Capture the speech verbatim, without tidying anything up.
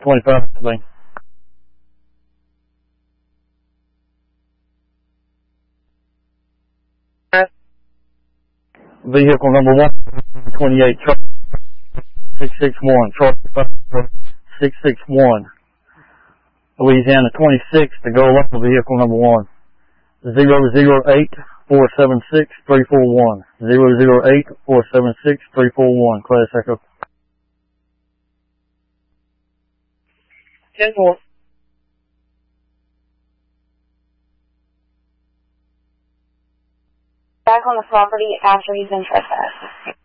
twenty-five, please. Vehicle number one twenty-eight, six six one, Charlie six six one. Louisiana twenty-six to go along with vehicle number one. zero zero eight, four seven six, three four one. zero zero eight, four seven six, three four one. Class Echo. ten four. Back on the property after he's been trespassed.